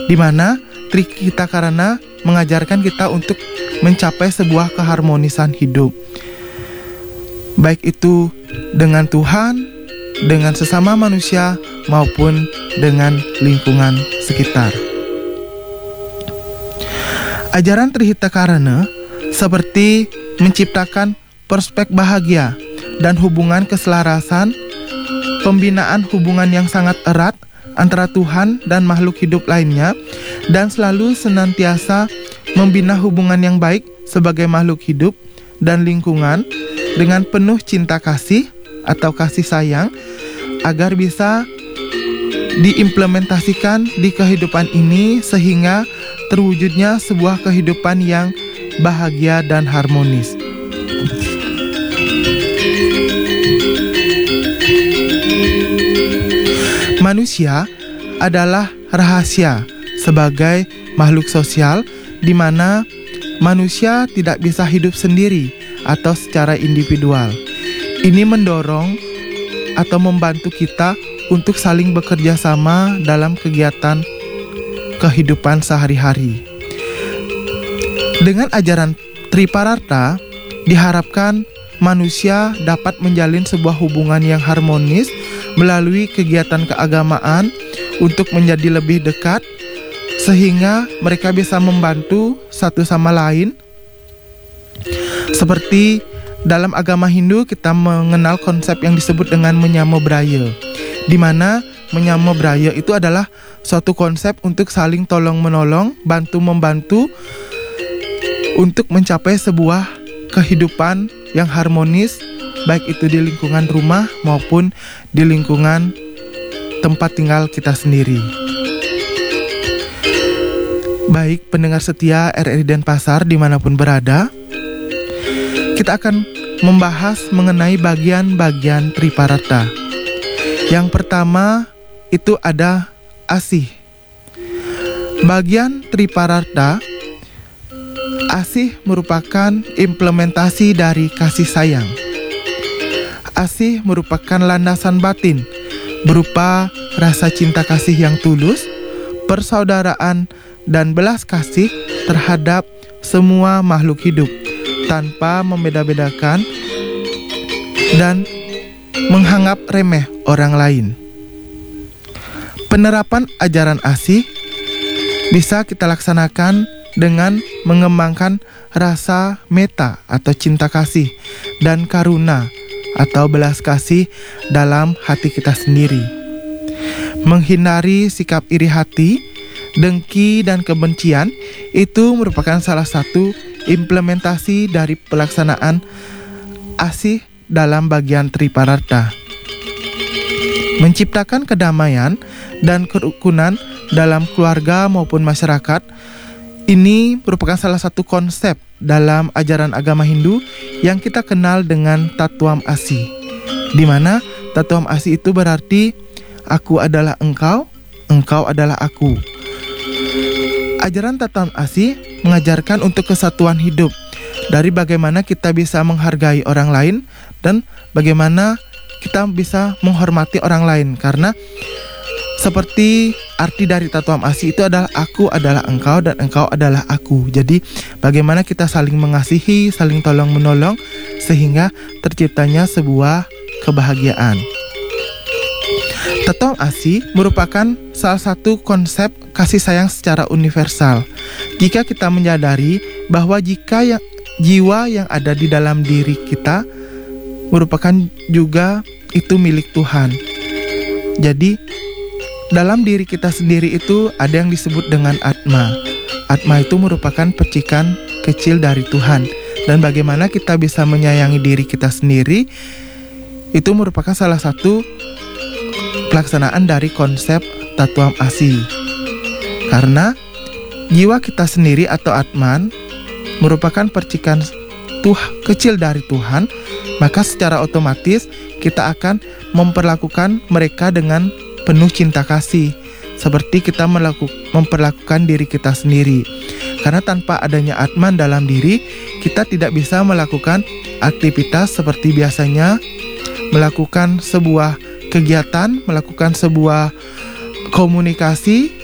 di mana Trihitakarana mengajarkan kita untuk mencapai sebuah keharmonisan hidup, baik itu dengan Tuhan, dengan sesama manusia, maupun dengan lingkungan sekitar. Ajaran Trihitakarana seperti menciptakan prospek bahagia dan hubungan keselarasan, pembinaan hubungan yang sangat erat antara Tuhan dan makhluk hidup lainnya, dan selalu senantiasa membina hubungan yang baik sebagai makhluk hidup dan lingkungan dengan penuh cinta kasih atau kasih sayang, agar bisa diimplementasikan di kehidupan ini sehingga terwujudnya sebuah kehidupan yang bahagia dan harmonis. Manusia adalah rahasia sebagai makhluk sosial, di mana manusia tidak bisa hidup sendiri atau secara individual. Ini mendorong atau membantu kita untuk saling bekerja sama dalam kegiatan kehidupan sehari-hari. Dengan ajaran Triparata, diharapkan manusia dapat menjalin sebuah hubungan yang harmonis melalui kegiatan keagamaan untuk menjadi lebih dekat, sehingga mereka bisa membantu satu sama lain. Seperti dalam agama Hindu, kita mengenal konsep yang disebut dengan Menyama Braya, di mana Menyama Braya itu adalah suatu konsep untuk saling tolong-menolong, bantu-membantu untuk mencapai sebuah kehidupan yang harmonis, baik itu di lingkungan rumah maupun di lingkungan tempat tinggal kita sendiri. Baik pendengar setia RRI Denpasar dimanapun berada, kita akan membahas mengenai bagian-bagian Triparata. Yang pertama itu ada asih. Bagian Triparata, asih merupakan implementasi dari kasih sayang. Asih merupakan landasan batin berupa rasa cinta kasih yang tulus, persaudaraan, dan belas kasih terhadap semua makhluk hidup tanpa membeda-bedakan dan menganggap remeh orang lain. Penerapan ajaran asih bisa kita laksanakan dengan mengembangkan rasa meta atau cinta kasih dan karuna atau belas kasih dalam hati kita sendiri. Menghindari sikap iri hati, dengki, dan kebencian itu merupakan salah satu implementasi dari pelaksanaan asih dalam bagian Triparata. Menciptakan kedamaian dan kerukunan dalam keluarga maupun masyarakat, ini merupakan salah satu konsep dalam ajaran agama Hindu yang kita kenal dengan Tattwam Asi, di mana Tattwam Asi itu berarti aku adalah engkau, engkau adalah aku. Ajaran Tattwam Asi mengajarkan untuk kesatuan hidup, dari bagaimana kita bisa menghargai orang lain dan bagaimana kita bisa menghormati orang lain, karena seperti arti dari Tattwam Asi itu adalah aku adalah engkau dan engkau adalah aku. Jadi bagaimana kita saling mengasihi, saling tolong menolong sehingga terciptanya sebuah kebahagiaan. Tattwam Asi merupakan salah satu konsep kasih sayang secara universal. Jika kita menyadari bahwa jiwa yang ada di dalam diri kita merupakan juga itu milik Tuhan. Jadi dalam diri kita sendiri itu ada yang disebut dengan Atma. Atma itu merupakan percikan kecil dari Tuhan. Dan bagaimana kita bisa menyayangi diri kita sendiri, itu merupakan salah satu pelaksanaan dari konsep Tattwam Asi. Karena jiwa kita sendiri atau Atman merupakan percikan kecil dari Tuhan, maka secara otomatis kita akan memperlakukan mereka dengan penuh cinta kasih, seperti kita memperlakukan diri kita sendiri. Karena tanpa adanya Atman dalam diri, kita tidak bisa melakukan aktivitas seperti biasanya, melakukan sebuah kegiatan, melakukan sebuah komunikasi